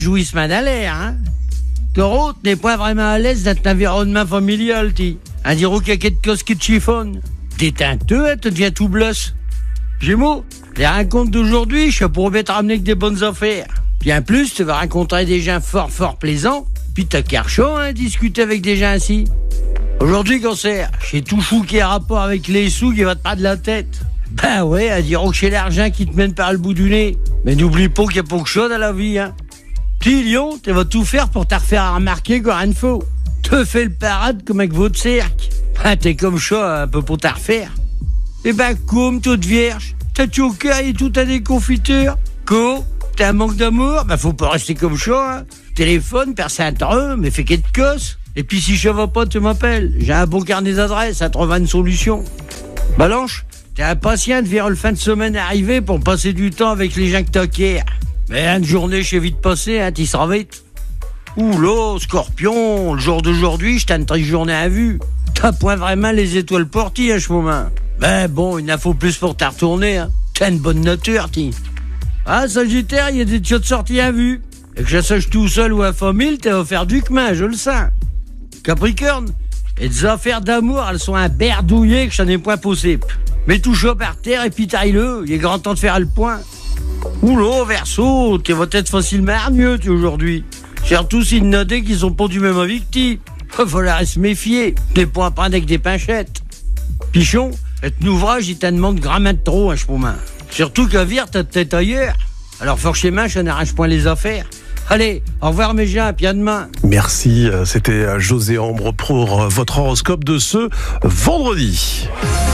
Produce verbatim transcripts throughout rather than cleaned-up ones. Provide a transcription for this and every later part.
jouissement d'air, hein. Taureau, t'es pas vraiment à l'aise dans ton environnement familial, ti. Un diro qu'il y a quelque chose qui te chiffonne. T'es teinteux, hein, tu deviens tout bleu. Gémeaux, les rencontres d'aujourd'hui, je suis pour bien te ramener que des bonnes affaires. Puis en plus, tu vas rencontrer des gens fort, fort plaisants. Puis t'as qu'à chaud, hein, discuter avec des gens ainsi. Aujourd'hui, cancer, j'ai tout fou qui a rapport avec les sous qui va te prendre la tête. Ben ouais, à dire que c'est l'argent qui te mène par le bout du nez. Mais n'oublie pas qu'il y a pas que chose dans la vie, hein. Petit lion, tu vas tout faire pour te refaire remarquer quand il faut. Te fais le parade comme avec votre cirque. Ben, t'es comme chat un peu pour te refaire. Eh ben, comme toute vierge, t'as tout au cœur et tout à des confitures. Co, t'as un manque d'amour, ben faut pas rester comme chat, hein. Téléphone, personne t'en mais fais quelque chose. Et puis si je va pas, tu m'appelles. J'ai un bon carnet d'adresses, ça te trouve une solution. Balanche, t'es impatient de voir le fin de semaine arriver pour passer du temps avec les gens que t'acquiers. Mais une journée, je sais vite passer, hein, t'y seras vite. Oula, Scorpion, le jour d'aujourd'hui, je t'ai une triste journée à vue. T'as point vraiment les étoiles porties à ce moment. Mais bon, il n'en faut plus pour t'en retourner, hein. T'as une bonne nature, ti. Ah, Sagittaire, il y a des choses de sorties à vue. Et que je sache tout seul ou à famille, t'as offert du chemin, je le sens. Capricorne, et des affaires d'amour, elles sont un berdouillé que je n'en ai point possible. Mets tout chaud par terre et puis taille-le, il est grand temps de faire le point. Oula, Verseau, tu vas être facilement hargneux, tu, aujourd'hui. Surtout s'ils notaient qu'ils sont pas du même avis que tu. Il falloir se méfier, t'es pas à prendre avec des pinchettes. Pichon, être ouvrage, il t'en demande grand main de trop, hein, ce moment. Surtout qu'à vire, t'as peut-être ailleurs. Alors forcément, je n'arrange point les affaires. Allez, au revoir mes gens, puis à demain. Merci, c'était José Ambre pour votre horoscope de ce vendredi.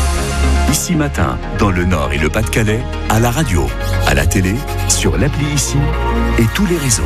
Ici Matin, dans le Nord et le Pas-de-Calais, à la radio, à la télé, sur l'appli Ici et tous les réseaux.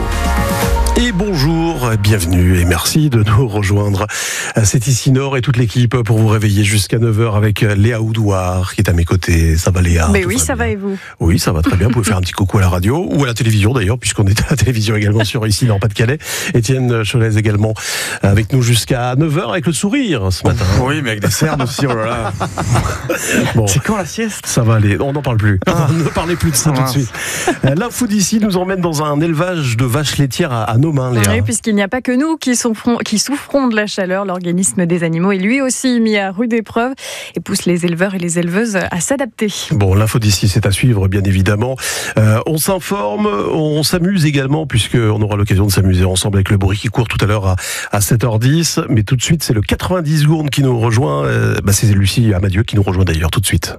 Et bonjour, bienvenue et merci de nous rejoindre. C'est Ici Nord et toute l'équipe pour vous réveiller jusqu'à neuf heures avec Léa Oudouard qui est à mes côtés. Ça va Léa? Mais oui, ça va et vous? Oui, ça va très bien. Vous pouvez faire un petit coucou à la radio ou à la télévision d'ailleurs, puisqu'on est à la télévision également sur Ici Nord Pas-de-Calais. Étienne Cholez également avec nous jusqu'à neuf heures avec le sourire ce matin. Oui, mais avec des cernes aussi, oh là là. Bon, c'est quand la sieste? Ça va aller, on n'en parle plus. Ah. Ne parlez plus de ça ah. tout de suite. L'info d'ici nous emmène dans un élevage de vaches laitières à, à Nomain, Léa. Oui, puisqu'il n'y a pas que nous qui souffrons, qui souffrons de la chaleur. L'organisme des animaux est lui aussi mis à rude épreuve et pousse les éleveurs et les éleveuses à s'adapter. Bon, l'info d'ici, c'est à suivre, bien évidemment. Euh, on s'informe, on s'amuse également, puisqu'on aura l'occasion de s'amuser ensemble avec le bruit qui court tout à l'heure à, à sept heures dix. Mais tout de suite, c'est le quatre-vingt-dix secondes qui nous rejoint. Euh, bah, c'est Lucie Amadieu qui nous rejoint d'ailleurs tout de suite.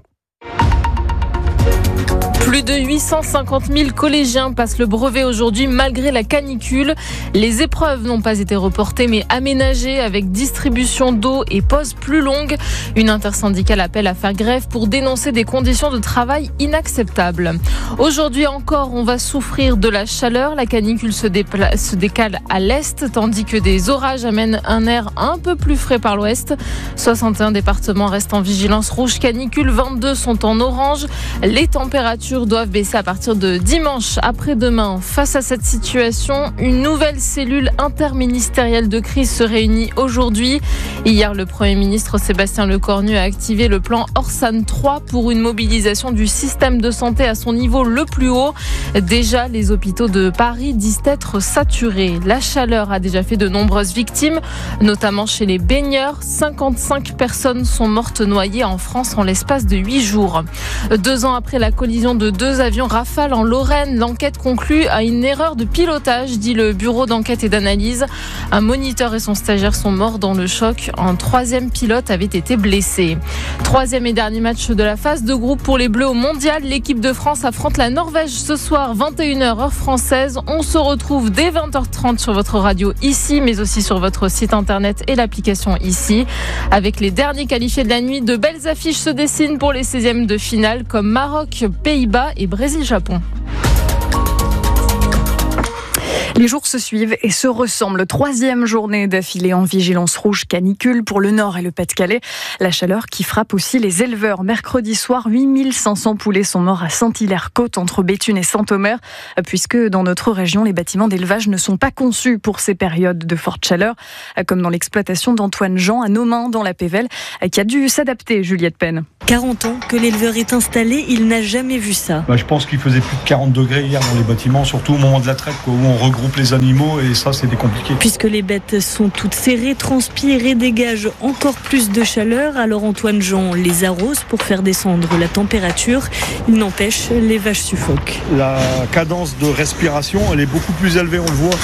Plus de huit cent cinquante mille collégiens passent le brevet aujourd'hui malgré la canicule. Les épreuves n'ont pas été reportées mais aménagées avec distribution d'eau et pauses plus longues. Une intersyndicale appelle à faire grève pour dénoncer des conditions de travail inacceptables. Aujourd'hui encore, on va souffrir de la chaleur. La canicule se, dépla- se décale à l'est tandis que des orages amènent un air un peu plus frais par l'ouest. soixante et un départements restent en vigilance rouge canicule, vingt-deux sont en orange. Les températures doivent baisser à partir de dimanche après-demain. Face à cette situation, une nouvelle cellule interministérielle de crise se réunit aujourd'hui. Hier, le Premier ministre Sébastien Lecornu a activé le plan Orsan trois pour une mobilisation du système de santé à son niveau le plus haut. Déjà, les hôpitaux de Paris disent être saturés. La chaleur a déjà fait de nombreuses victimes, notamment chez les baigneurs. cinquante-cinq personnes sont mortes noyées en France en l'espace de huit jours. Deux ans après la collision de deux avions Rafale en Lorraine, l'enquête conclut à une erreur de pilotage, dit le bureau d'enquête et d'analyse. Un moniteur et son stagiaire sont morts dans le choc. Un troisième pilote avait été blessé. Troisième et dernier match de la phase de groupe pour les Bleus au Mondial. L'équipe de France affronte la Norvège ce soir, vingt et une heures heure française. On se retrouve dès vingt heures trente sur votre radio Ici, mais aussi sur votre site internet et l'application Ici. Avec les derniers qualifiés de la nuit, de belles affiches se dessinent pour les seizièmes de finale comme Maroc, Pays-Bas et Brésil-Japon. Les jours se suivent et se ressemblent. Troisième journée d'affilée en vigilance rouge canicule pour le Nord et le Pas-de-Calais. La chaleur qui frappe aussi les éleveurs. Mercredi soir, huit mille cinq cents poulets sont morts à Saint-Hilaire-Côte entre Béthune et Saint-Omer, puisque dans notre région, les bâtiments d'élevage ne sont pas conçus pour ces périodes de forte chaleur, comme dans l'exploitation d'Antoine Jean à Nomain dans la Pévèle, qui a dû s'adapter, Juliette Penn. quarante ans que l'éleveur est installé, il n'a jamais vu ça. Bah, je pense qu'il faisait plus de quarante degrés hier dans les bâtiments, surtout au moment de la traite, quoi, où on regroupe regroupe les animaux et ça, c'est des compliqué. Puisque les bêtes sont toutes serrées, transpirent et dégagent encore plus de chaleur, alors Antoine Jean les arrose pour faire descendre la température. Il n'empêche, les vaches suffoquent. La cadence de respiration, elle est beaucoup plus élevée, on le voit.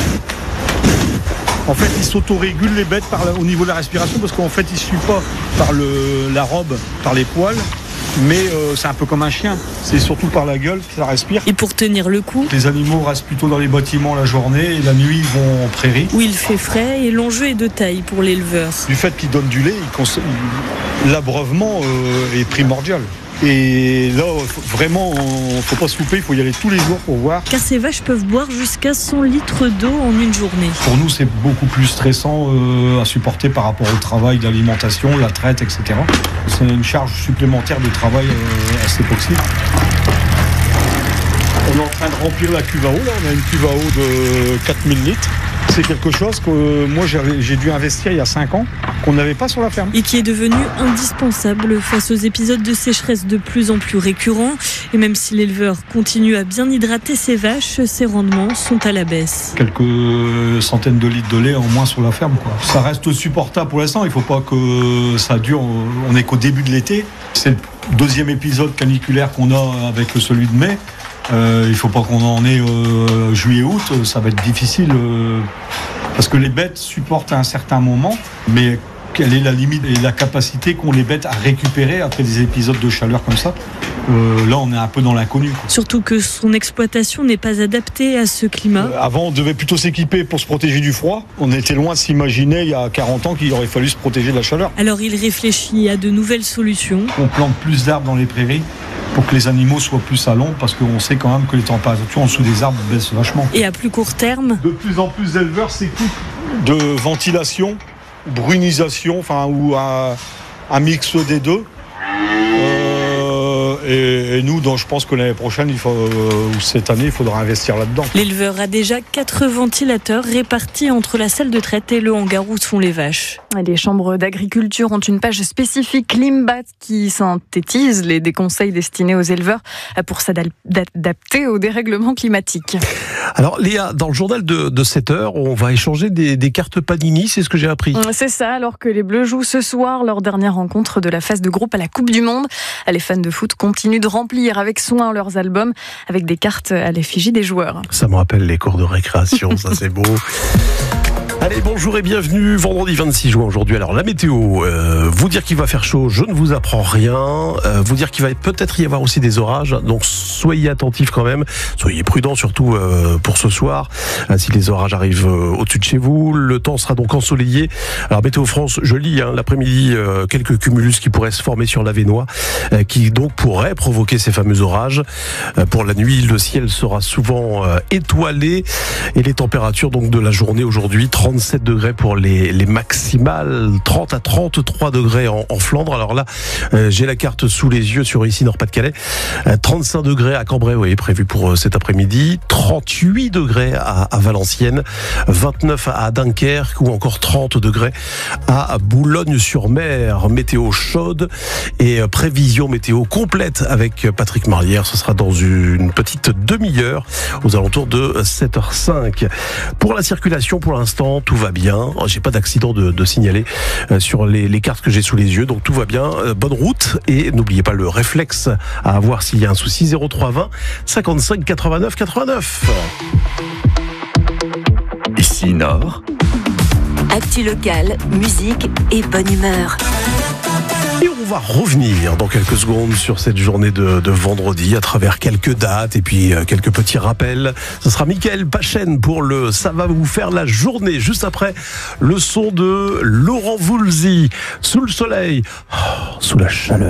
En fait, ils s'autorégulent les bêtes par la, au niveau de la respiration parce qu'en fait, ils ne suivent pas par le, la robe, par les poils. Mais euh, c'est un peu comme un chien, c'est surtout par la gueule que ça respire. Et pour tenir le coup, les animaux restent plutôt dans les bâtiments la journée et la nuit ils vont en prairie. Où il fait frais et l'enjeu est de taille pour l'éleveur. Du fait qu'ils donnent du lait, ils cons... l'abreuvement euh, est primordial. Et là, vraiment, il ne faut pas se louper, il faut y aller tous les jours pour voir. Car ces vaches peuvent boire jusqu'à cent litres d'eau en une journée. Pour nous, c'est beaucoup plus stressant euh, à supporter par rapport au travail d'alimentation, la traite, et cetera. C'est une charge supplémentaire de travail euh, assez possible. On est en train de remplir la cuve à eau, là. On a une cuve à eau de quatre mille litres. C'est quelque chose que euh, moi j'avais, j'ai dû investir il y a cinq ans, qu'on n'avait pas sur la ferme. Et qui est devenu indispensable face aux épisodes de sécheresse de plus en plus récurrents. Et même si l'éleveur continue à bien hydrater ses vaches, ses rendements sont à la baisse. Quelques centaines de litres de lait en moins sur la ferme, quoi. Ça reste supportable pour l'instant, il ne faut pas que ça dure, on n'est qu'au début de l'été. C'est le deuxième épisode caniculaire qu'on a avec celui de mai. Euh, il ne faut pas qu'on en ait euh, juillet-août, ça va être difficile euh, parce que les bêtes supportent à un certain moment, mais quelle est la limite et la capacité qu'ont les bêtes à récupérer après des épisodes de chaleur comme ça? euh, Là, on est un peu dans l'inconnu, quoi. Surtout que son exploitation n'est pas adaptée à ce climat. Euh, avant, on devait plutôt s'équiper pour se protéger du froid. On était loin de s'imaginer il y a quarante ans qu'il aurait fallu se protéger de la chaleur. Alors il réfléchit à de nouvelles solutions. On plante plus d'arbres dans les prairies pour que les animaux soient plus à l'ombre, parce qu'on sait quand même que les températures en dessous des arbres baissent vachement. Et à plus court terme, de plus en plus d'éleveurs s'équipent de ventilation, brunisation, enfin, ou un, un mix des deux. Euh, et, et nous, donc, je pense que l'année prochaine, il faut, euh, ou cette année, il faudra investir là-dedans. L'éleveur a déjà quatre ventilateurs répartis entre la salle de traite et le hangar où sont les vaches. Les chambres d'agriculture ont une page spécifique Climbat qui synthétise les des conseils destinés aux éleveurs pour s'adapter au dérèglement climatique. Alors Léa, dans le journal de, de sept heures, on va échanger des, des cartes Panini, c'est ce que j'ai appris. C'est ça, alors que les Bleus jouent ce soir leur dernière rencontre de la phase de groupe à la Coupe du Monde. Les fans de foot continuent de remplir avec soin leurs albums avec des cartes à l'effigie des joueurs. Ça me rappelle les cours de récréation, ça c'est beau. Allez, bonjour et bienvenue, vendredi vingt-six juin aujourd'hui. Alors la météo, euh, vous dire qu'il va faire chaud, je ne vous apprends rien. Euh, vous dire qu'il va peut-être y avoir aussi des orages, donc soyez attentifs quand même. Soyez prudents surtout euh, pour ce soir, euh, si les orages arrivent euh, au-dessus de chez vous. Le temps sera donc ensoleillé. Alors Météo France, je lis hein, l'après-midi euh, quelques cumulus qui pourraient se former sur l'Avesnois, euh, qui donc pourraient provoquer ces fameux orages. Euh, pour la nuit, le ciel sera souvent euh, étoilé et les températures donc de la journée aujourd'hui, trente-sept degrés pour les, les maximales, trente à trente-trois degrés en, en Flandre. Alors là, euh, j'ai la carte sous les yeux sur ici Nord-Pas-de-Calais. Euh, trente-cinq degrés à Cambrai, oui, prévu pour euh, cet après-midi. trente-huit degrés à, à Valenciennes, vingt-neuf à Dunkerque ou encore trente degrés à Boulogne-sur-Mer. Météo chaude et euh, prévision météo complète avec Patrick Marlière. Ce sera dans une petite demi-heure aux alentours de sept heures cinq. Pour la circulation, pour l'instant, tout va bien. J'ai pas d'accident de, de signaler euh, sur les, les cartes que j'ai sous les yeux, donc tout va bien. Euh, bonne route et n'oubliez pas le réflexe à avoir s'il y a un souci. Zéro trois vingt cinquante-cinq quatre-vingt-neuf quatre-vingt-neuf. Ici Nord. Actu locale, musique et bonne humeur. Et on va revenir dans quelques secondes sur cette journée de, de vendredi à travers quelques dates et puis euh, quelques petits rappels. Ce sera Mickaël Pachen pour le Ça va vous faire la journée. Juste après, le son de Laurent Voulzy. Sous le soleil, oh, sous la chaleur.